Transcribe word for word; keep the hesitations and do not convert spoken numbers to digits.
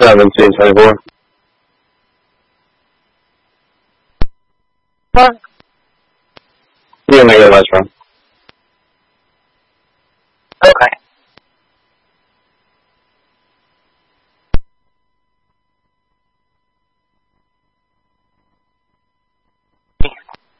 seventeen twenty-four. What? You can make it last round. Okay.